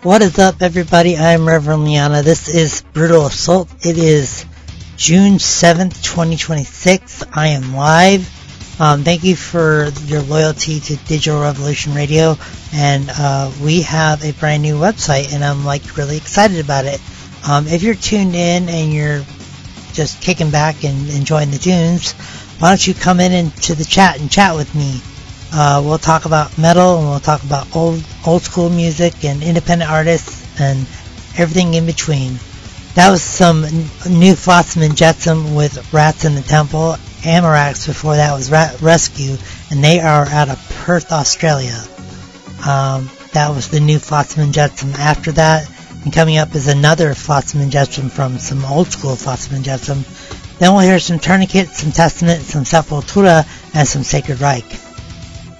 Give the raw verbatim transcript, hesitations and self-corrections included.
What is up, everybody? I'm Reverend Liana. This is Brutal Assault. It is June seventh, twenty twenty-six. I am live. Um, thank you for your loyalty to Digital Revolution Radio. And uh, we have a brand new website, and I'm like really excited about it. Um, if you're tuned in and you're just kicking back and enjoying the tunes, why don't you come in into the chat and chat with me? Uh, we'll talk about metal, and we'll talk about old old school music and independent artists and everything in between. That was some n- new Flotsam and Jetsam with Rats in the Temple. Amarax before that was Rat Rescue, and they are out of Perth, Australia. Um, that was the new Flotsam and Jetsam. After that, and coming up is another Flotsam and Jetsam from some old school Flotsam and Jetsam. Then we'll hear some Tourniquet, some Testament, some Sepultura, and some Sacred Reich.